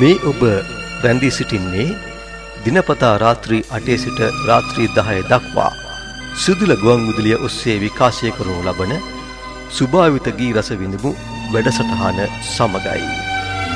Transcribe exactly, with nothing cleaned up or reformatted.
මේ ඔබ රැඳී සිටින්නේ දිනපතා රාත්‍රී අටේ සිට රාත්‍රී දහය දක්වා සුදුල ගුවන් විදුලිය ඔස්සේ විකාශය කරනු ලබන සුභාවිත ගී රස විඳමු වැඩසටහන සමගයි.